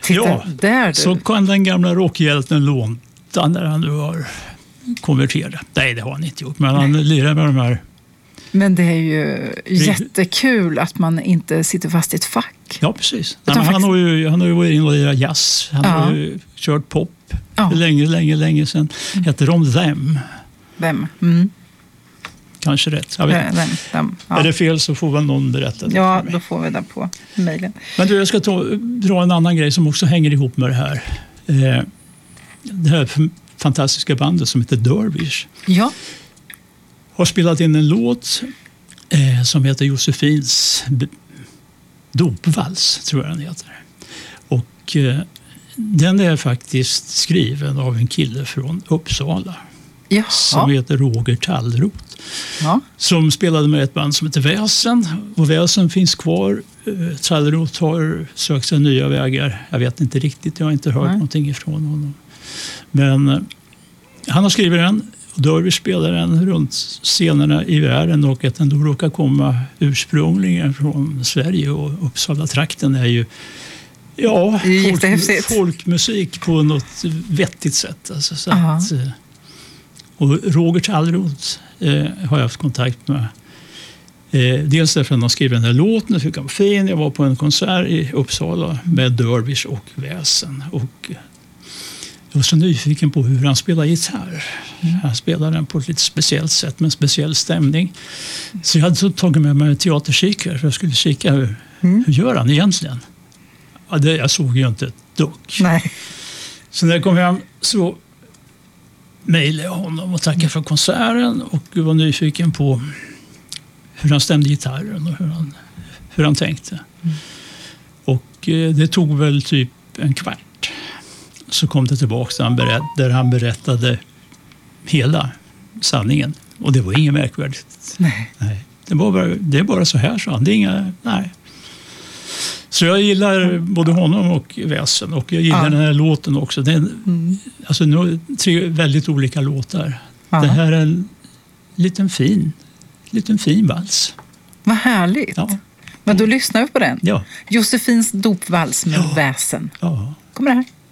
Titta, där du. Så kan den gamla rockhjälten låta när han nu har konverterat. Nej, det har han inte gjort, men han lirar med de här. Men det är ju jättekul att man inte sitter fast i ett fack. Ja, precis. Nej, men han har ju varit in och lirat jazz. Han har ju kört pop länge sedan. Heter de Them? Them. Kanske rätt. Jag vet. Them. Ja. Är det fel så får väl någon berätta det. Ja, då får vi det på mejlen. Men du, jag ska dra en annan grej som också hänger ihop med det här. Det här fantastiska bandet som heter Dervish. Ja. Har spelat in en låt som heter Josefins dopvals, tror jag den heter. Och den är faktiskt skriven av en kille från Uppsala. Jaha. Som heter Roger Tallroth. Ja. Som spelade med ett band som heter Väsen. Och Väsen finns kvar. Tallroth har sökt sig nya vägar. Jag vet inte riktigt, jag har inte hört någonting ifrån honom. Men han har skrivit den. Och Dervish spelar den runt scenerna i världen, och att den då råkar komma ursprungligen från Sverige, och Uppsala-trakten är ju folkmusik på något vettigt sätt. Alltså, så att, och Roger Tallroth har jag haft kontakt med. Dels därför att han skrev den här låten, jag tycker den var fin. Jag var på en konsert i Uppsala med Dervish och Väsen, och jag var så nyfiken på hur han spelar gitarr. Han spelar den på ett lite speciellt sätt med en speciell stämning. Så jag hade så tagit med mig en teaterkikare för jag skulle kika hur gör han egentligen. Ja, jag såg ju inte ett dugg. Nej. Så när jag kom hem så mejlade jag honom och tackade för konserten, och var nyfiken på hur han stämde gitarren och hur han tänkte. Och det tog väl typ en kvart. Så kom det tillbaka där han berättade hela sanningen. Och det var inget märkvärdigt. Nej. Det är bara så här, sa han. Det är inga, nej. Så jag gillar både honom och Väsen. Och jag gillar den här låten också. Det är alltså tre väldigt olika låtar. Det här är en liten fin vals. Vad härligt. Ja. Men då lyssnar vi på den. Ja. Josefins dopvals med Väsen. Ja. Kommer det här.